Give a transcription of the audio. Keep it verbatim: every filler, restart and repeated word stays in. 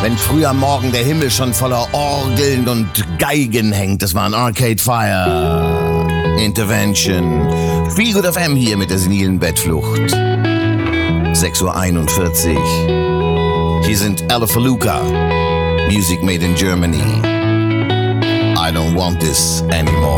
Wenn früh am Morgen der Himmel schon voller Orgeln und Geigen hängt, das waren Arcade Fire, Intervention. Feel Good F M hier mit der senilen Bettflucht. sechs Uhr einundvierzig. Hier sind Alafaluca, Music made in Germany. I don't want this anymore.